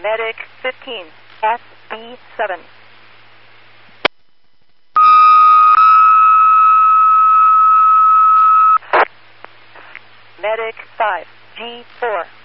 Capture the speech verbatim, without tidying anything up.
Medic fifteen, S B seven. Medic five, G four.